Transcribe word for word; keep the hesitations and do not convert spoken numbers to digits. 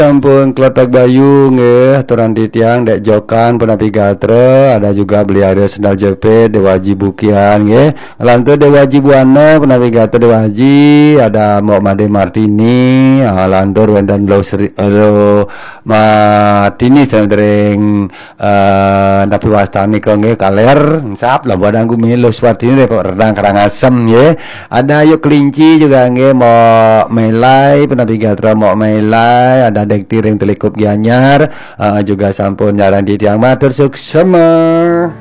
Sampun Kletek Bayu nggih aturan titiang dek jokan penapi gatre ada juga beliau sendal jepit dewaji bukian nggih lantur dewaji buana penapi gatre dewaji ada Mbok Made Martini ah, lantur wendan blow seri ero Martini sendring uh, tapi wastani ko nggih kaler sap lah badang melo Martini repot rendang Karangasem nggih ada yuk kelinci juga nggih Mbok Melai penapi gatre Mbok Melai ada dek tiring telikup gianyar uh, juga sampun nyaran di tiang matur suksema.